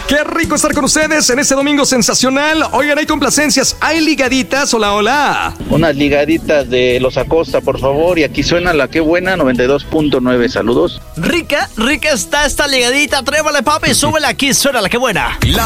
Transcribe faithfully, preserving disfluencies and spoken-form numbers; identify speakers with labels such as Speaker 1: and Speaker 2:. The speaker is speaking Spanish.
Speaker 1: Qué rico estar con ustedes en este domingo sensacional. Oigan, hay complacencias, hay ligaditas. Hola, hola.
Speaker 2: Unas ligaditas de Los Acosta, por favor. Y aquí suena la que buena, noventa y dos punto nueve. Saludos.
Speaker 3: Rica, rica está esta ligadita. Trémale, papi, súbela aquí, suena la que buena.
Speaker 1: La